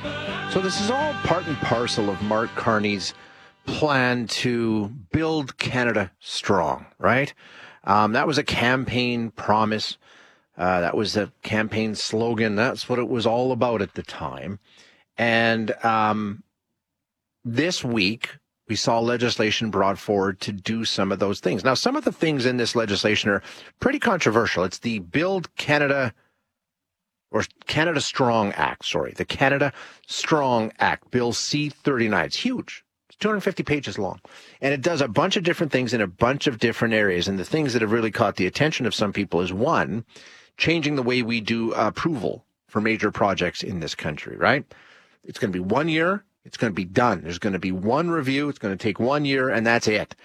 So this is all part and parcel of Mark Carney's plan to build Canada strong, right? That was a campaign promise. That was a campaign slogan. That's what it was all about at the time. And this week, we saw legislation brought forward to do some of those things. Now, some of the things in this legislation are pretty controversial. It's the Build Canada or Canada Strong Act, the Canada Strong Act, Bill C-39. It's huge. It's 250 pages long. And it does a bunch of different things in a bunch of different areas. And the things that have really caught the attention of some people is, one, changing the way we do approval for major projects in this country, right? It's going to be 1 year. It's going to be done. There's going to be one review. It's going to take 1 year, and that's it.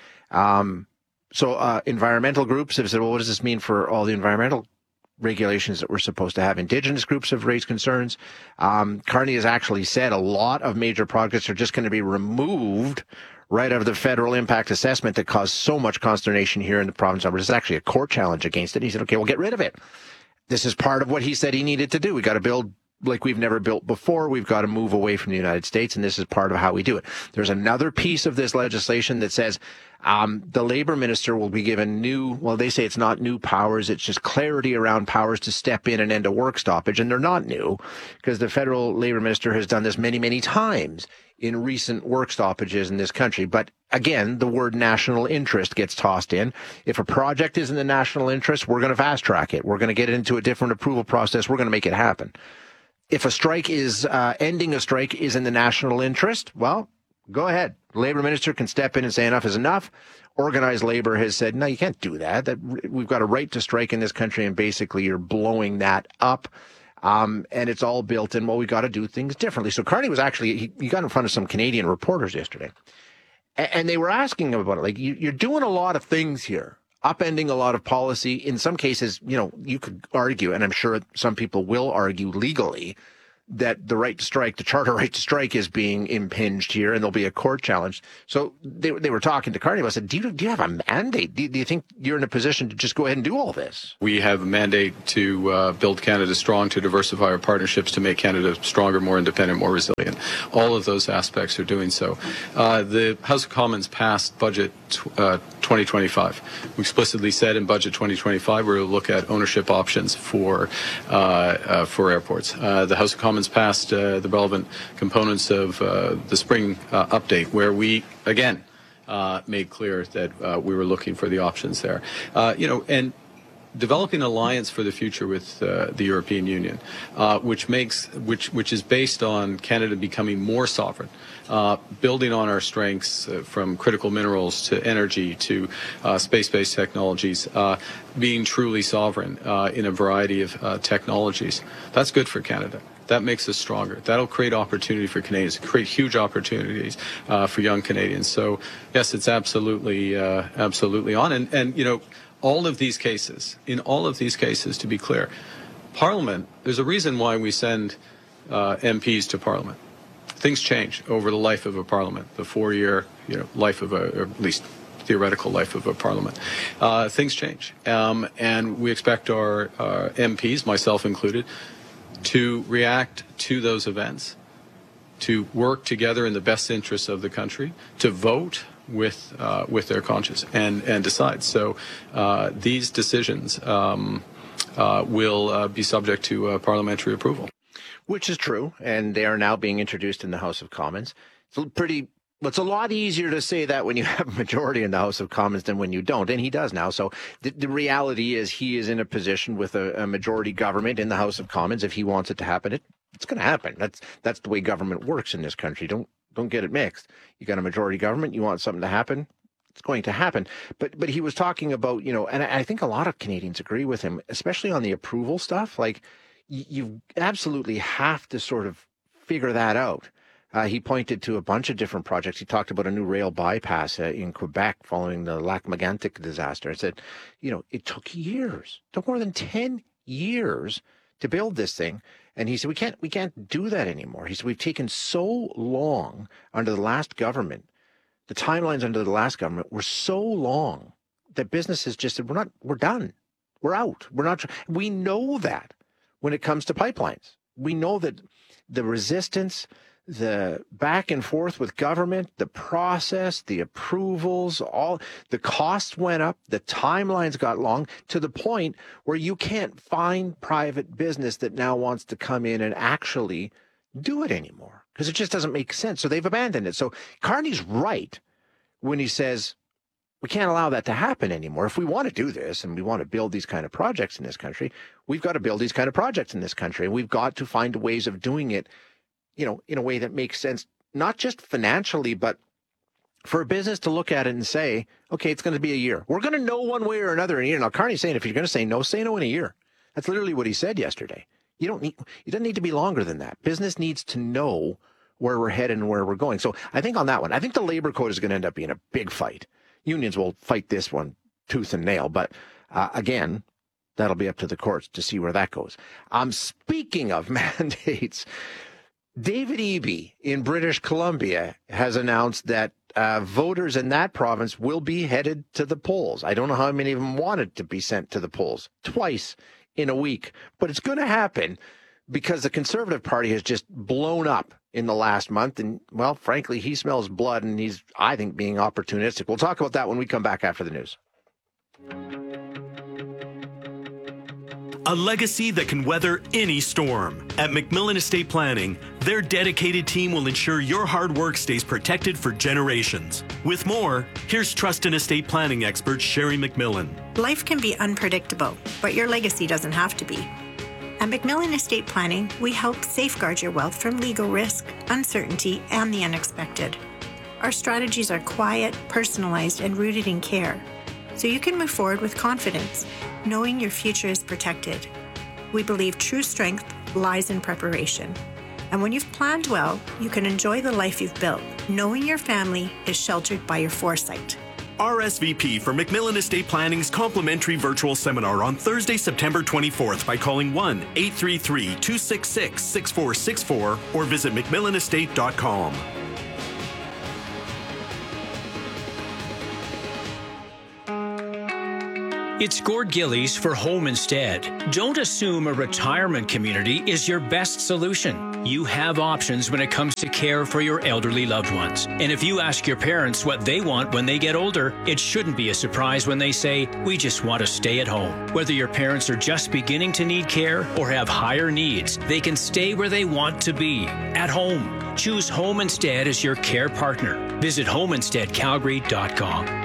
So environmental groups have said, well, what does this mean for all the environmental regulations that we're supposed to have? Indigenous groups have raised concerns. Carney has actually said a lot of major projects are just going to be removed right out of the federal impact assessment that caused so much consternation here in the province. There's actually a court challenge against it. He said, okay, we'll get rid of it. This is part of what he said he needed to do. We got to build like we've never built before. We've got to move away from the United States, and this is part of how we do it. There's another piece of this legislation that says the labor minister will be given they say it's not new powers, it's just clarity around powers to step in and end a work stoppage, and they're not new because the federal labor minister has done this many, many times in recent work stoppages in this country. But again, the word national interest gets tossed in. If a project is in the national interest, we're going to fast track it. We're going to get it into a different approval process. We're going to make it happen. If a strike is, ending a strike is in the national interest, well, go ahead. The labor minister can step in and say enough is enough. Organized labor has said, no, you can't do that. We've got a right to strike in this country, and basically you're blowing that up. And it's all built in, well, we got to do things differently. So Carney was actually, he got in front of some Canadian reporters yesterday, and they were asking him about it. Like, you're doing a lot of things here, upending a lot of policy. In some cases, you could argue, and I'm sure some people will argue legally, that the right to strike, the charter right to strike, is being impinged here, and there'll be a court challenge. So they were talking to Carney. I said, do you have a mandate? Do you think you're in a position to just go ahead and do all this? We have a mandate to build Canada strong, to diversify our partnerships, to make Canada stronger, more independent, more resilient. All of those aspects are doing so. The House of Commons passed Budget 2025. We explicitly said in Budget 2025 we're going to look at ownership options for airports. The House of Commons passed the relevant components of the spring update, where we again made clear that we were looking for the options there. And developing an alliance for the future with the European Union, which is based on Canada becoming more sovereign, building on our strengths from critical minerals to energy to space-based technologies, being truly sovereign in a variety of technologies. That's good for Canada. That makes us stronger. That'll create opportunity for Canadians, create huge opportunities for young Canadians. So, yes, it's absolutely on. And all of these cases, to be clear, Parliament, there's a reason why we send MPs to Parliament. Things change over the life of a Parliament, the 4-year, life of or at least theoretical life of a Parliament. Things change. And we expect our MPs, myself included, to react to those events, to work together in the best interests of the country, to vote with their conscience and decide. So these decisions will be subject to parliamentary approval. Which is true, and they are now being introduced in the House of Commons. It's a lot easier to say that when you have a majority in the House of Commons than when you don't, and he does now. So the reality is he is in a position with a majority government in the House of Commons. If he wants it to happen, it's going to happen. That's the way government works in this country. Don't get it mixed. You got a majority government, you want something to happen, it's going to happen. But he was talking about, and I think a lot of Canadians agree with him, especially on the approval stuff. Like, you absolutely have to sort of figure that out. He pointed to a bunch of different projects. He talked about a new rail bypass in Quebec following the Lac-Mégantic disaster. I said, it took years, took more than 10 years to build this thing. And he said, we can't do that anymore. He said, we've taken so long under the last government. The timelines under the last government were so long that businesses just said, we're done. We're out. We know that when it comes to pipelines. we know that the resistance, the back and forth with government, the process, the approvals, all the costs went up, the timelines got long to the point where you can't find private business that now wants to come in and actually do it anymore because it just doesn't make sense. So they've abandoned it. So Carney's right when he says we can't allow that to happen anymore. If we want to do this and we want to build these kind of projects in this country, we've got to build these kind of projects in this country. And we've got to find ways of doing it, in a way that makes sense, not just financially, but for a business to look at it and say, okay, it's going to be a year. We're going to know one way or another in a year. Now, Carney's saying if you're going to say no in a year. That's literally what he said yesterday. It doesn't need to be longer than that. Business needs to know where we're headed and where we're going. So I think on that one, I think the labor code is going to end up being a big fight. Unions will fight this one tooth and nail. But again, that'll be up to the courts to see where that goes. Speaking of mandates, David Eby in British Columbia has announced that voters in that province will be headed to the polls. I don't know how many of them wanted to be sent to the polls twice in a week, but it's going to happen because the Conservative Party has just blown up in the last month. And, well, frankly, he smells blood and he's, I think, being opportunistic. We'll talk about that when we come back after the news. A legacy that can weather any storm. At McMillan Estate Planning, their dedicated team will ensure your hard work stays protected for generations. With more, here's trust and estate planning expert Sherry McMillan. Life can be unpredictable, but your legacy doesn't have to be. At McMillan Estate Planning, we help safeguard your wealth from legal risk, uncertainty, and the unexpected. Our strategies are quiet, personalized, and rooted in care, so you can move forward with confidence, knowing your future is protected. We believe true strength lies in preparation. And when you've planned well, you can enjoy the life you've built, knowing your family is sheltered by your foresight. RSVP for McMillan Estate Planning's complimentary virtual seminar on Thursday, September 24th by calling 1-833-266-6464 or visit mcmillanestate.com. It's Gord Gillies for Home Instead. Don't assume a retirement community is your best solution. You have options when it comes to care for your elderly loved ones. And if you ask your parents what they want when they get older, it shouldn't be a surprise when they say, we just want to stay at home. Whether your parents are just beginning to need care or have higher needs, they can stay where they want to be, at home. Choose Home Instead as your care partner. Visit homeinsteadcalgary.com.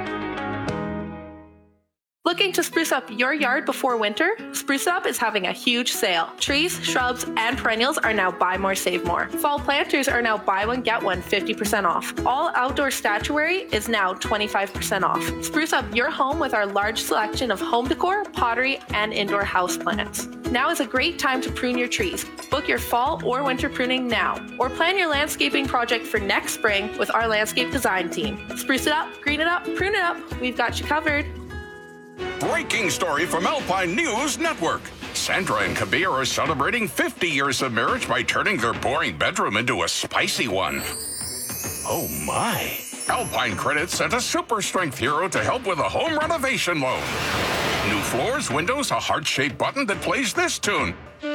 Looking to spruce up your yard before winter? Spruce Up is having a huge sale. Trees, shrubs, and perennials are now buy more, save more. Fall planters are now buy one, get one 50% off. All outdoor statuary is now 25% off. Spruce up your home with our large selection of home decor, pottery, and indoor houseplants. Now is a great time to prune your trees. Book your fall or winter pruning now, or plan your landscaping project for next spring with our landscape design team. Spruce it up, green it up, prune it up. We've got you covered. Breaking story from Alpine News Network. Sandra and Kabir are celebrating 50 years of marriage by turning their boring bedroom into a spicy one. Oh my. Alpine Credit sent a super strength hero to help with a home renovation loan. New floors, windows, a heart-shaped button that plays this tune.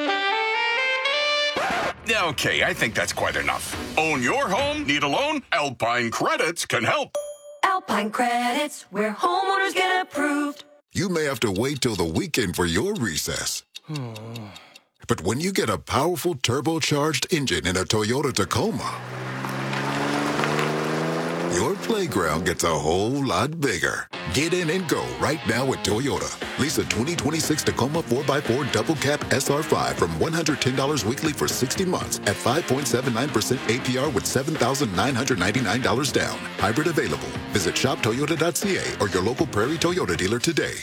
Okay, I think that's quite enough. Own your home? Need a loan? Alpine Credits can help. Alpine Credits, where homeowners get approved. You may have to wait till the weekend for your recess. But when you get a powerful turbocharged engine in a Toyota Tacoma, your playground gets a whole lot bigger. Get in and go right now at Toyota. Lease a 2026 Tacoma 4x4 Double Cab SR5 from $110 weekly for 60 months at 5.79% APR with $7,999 down. Hybrid available. Visit shoptoyota.ca or your local Prairie Toyota dealer today.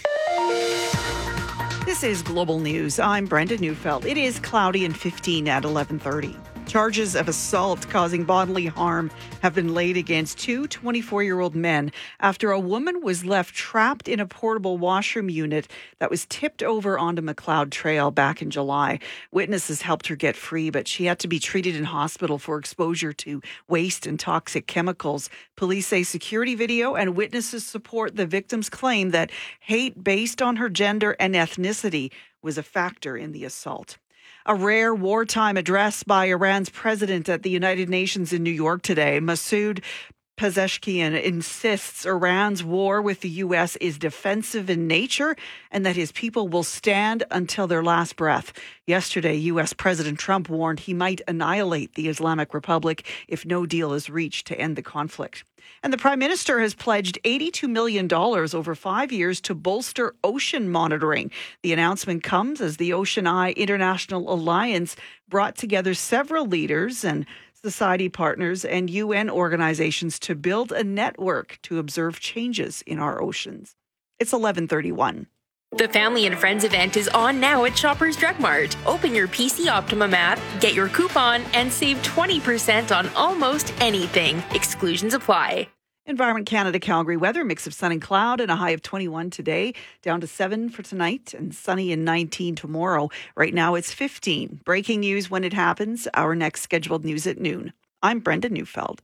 This is Global News. I'm Brenda Neufeld. It is cloudy and 15 at 11:30. Charges of assault causing bodily harm have been laid against two 24-year-old men after a woman was left trapped in a portable washroom unit that was tipped over onto McLeod Trail back in July. Witnesses helped her get free, but she had to be treated in hospital for exposure to waste and toxic chemicals. Police say security video and witnesses support the victim's claim that hate based on her gender and ethnicity was a factor in the assault. A rare wartime address by Iran's president at the United Nations in New York today. Masoud Pezeshkian insists Iran's war with the U.S. is defensive in nature and that his people will stand until their last breath. Yesterday, U.S. President Trump warned he might annihilate the Islamic Republic if no deal is reached to end the conflict. And the Prime Minister has pledged $82 million over 5 years to bolster ocean monitoring. The announcement comes as the Ocean Eye International Alliance brought together several leaders and society partners and UN organizations to build a network to observe changes in our oceans. It's 11:31. The Family and Friends event is on now at Shoppers Drug Mart. Open your PC Optimum app, get your coupon, and save 20% on almost anything. Exclusions apply. Environment Canada Calgary weather, mix of sun and cloud and a high of 21 today, down to 7 for tonight and sunny and 19 tomorrow. Right now it's 15. Breaking news when it happens. Our next scheduled news at noon. I'm Brenda Neufeld.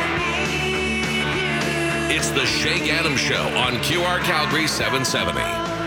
It's the Shay Adams Show on QR Calgary 770.